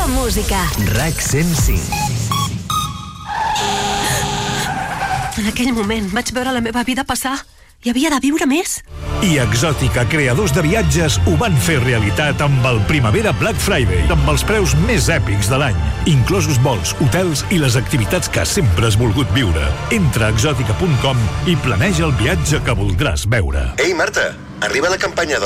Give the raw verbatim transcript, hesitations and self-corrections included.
millor música. RAC cent cinc. En aquell moment vaig veure la meva vida passar. Hi havia de viure més. I Exòtica, creadors de viatges, ho van fer realitat amb el Primavera Black Friday, amb els preus més èpics de l'any, inclosos vols, hotels i les activitats que sempre has volgut viure. Entra a exòtica punt com i planeja el viatge que voldràs veure. Ei, Marta, arriba la campanya